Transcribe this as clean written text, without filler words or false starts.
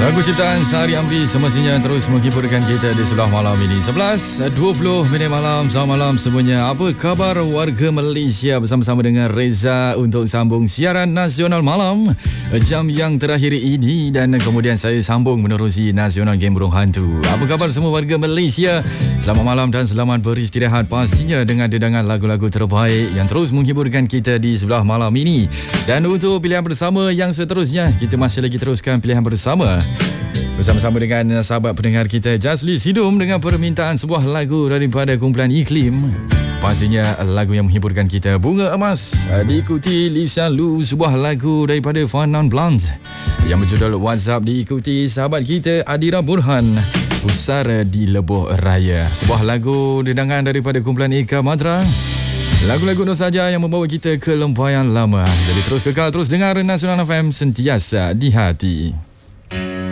Lagu ciptaan Sari Amri semestinya terus menghiburkan kita di sebelah malam ini. 11.20 malam. Selamat malam semuanya. Apa khabar warga Malaysia? Bersama-sama dengan Reza untuk sambung siaran nasional malam jam yang terakhir ini. Dan kemudian saya sambung menerusi Nasional Game Burung Hantu. Apa khabar semua warga Malaysia? Selamat malam dan selamat beristirahat pastinya dengan dedangan lagu-lagu terbaik yang terus menghiburkan kita di sebelah malam ini. Dan untuk pilihan bersama yang seterusnya, kita masih lagi teruskan pilihan bersama bersama-sama dengan sahabat pendengar kita Jazli Sidum dengan permintaan sebuah lagu daripada kumpulan Iklim. Pastinya lagu yang menghiburkan kita, Bunga Emas. Diikuti Lisa Lu, sebuah lagu daripada Fanan Blanc yang berjudul WhatsApp. Diikuti sahabat kita Adira Burhan, Pusara di Lebuh Raya. Sebuah lagu dedangan daripada kumpulan Eka Madra. Lagu-lagu itu saja yang membawa kita ke lempayan lama. Jadi terus kekal, terus dengar Nasional FM, sentiasa di hati.